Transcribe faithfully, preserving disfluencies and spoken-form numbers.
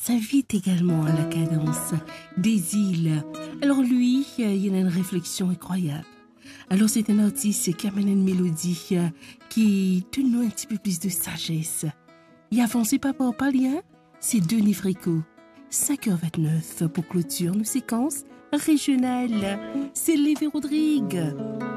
s'invite également à la cadence des îles. Alors lui, il a une réflexion incroyable. Alors c'est un artiste qui amène une mélodie qui te donne un petit peu plus de sagesse. Et avancez pas par pas lien, c'est Denis Fréco. cinq heures vingt-neuf pour clôture nos séquences régionales. C'est Lévi Rodrigue.